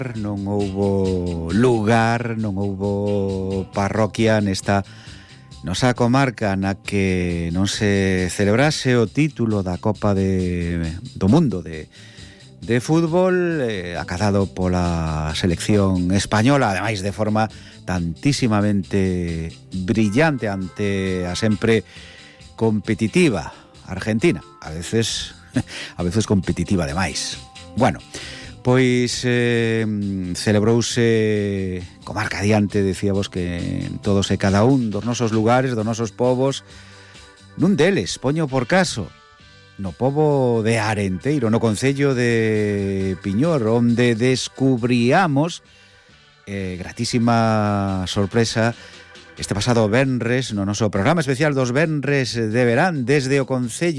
non houbo lugar, non houbo parroquia nesta nosa comarca na que non se celebrase o título da Copa do Mundo de fútbol acadado pola selección española, ademais de forma tantísimamente brillante ante a sempre competitiva Argentina, a veces competitiva demais. Bueno, pois celebrouse comarca adiante, decíamos que en todos e cada un dos nosos lugares, dos nosos povos, nun deles, poño por caso, no pobo de Arenteiro, no concello de Piñor, onde descubriamos gratísima sorpresa este pasado venres no noso programa especial dos venres de verán desde o concello